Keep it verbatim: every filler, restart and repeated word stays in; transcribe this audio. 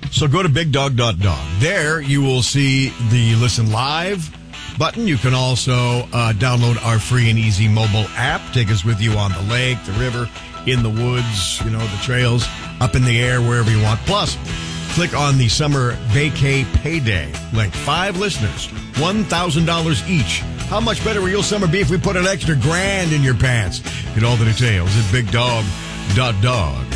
So go to big dog dot dog. There you will see the Listen Live button. You can also uh, download our free and easy mobile app. Take us with you on the lake, the river, in the woods, you know, the trails, up in the air, wherever you want. Plus, click on the Summer Vacay Payday link. Five listeners, one thousand dollars each. How much better will your summer be if we put an extra grand in your pants? Get all the details at big dog dot dog.